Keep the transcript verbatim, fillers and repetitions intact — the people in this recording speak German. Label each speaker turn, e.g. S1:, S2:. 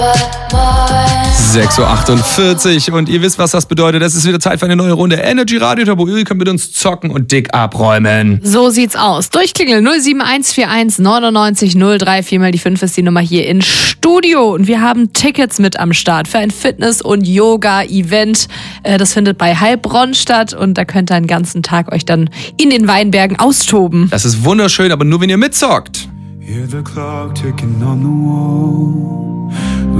S1: sechs Uhr achtundvierzig und ihr wisst, was das bedeutet. Es ist wieder Zeit für eine neue Runde Energy Radio Turbo. Ihr könnt mit uns zocken und dick abräumen.
S2: So sieht's aus. Durchklingeln null sieben eins vier eins neunundneunzig null drei, viermal die fünf ist die Nummer hier in Studio. Und wir haben Tickets mit am Start für ein Fitness- und Yoga-Event. Das findet bei Heilbronn statt und da könnt ihr einen ganzen Tag euch dann in den Weinbergen austoben.
S1: Das ist wunderschön, aber nur wenn ihr mitzockt.
S3: Hear the clock ticking on the wall.